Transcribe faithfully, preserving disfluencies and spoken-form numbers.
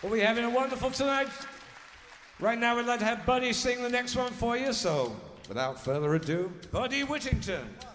Well, we're having a wonderful tonight. Right now, we'd like to have Buddy sing the next one for you, so without further ado, Buddy Whittington.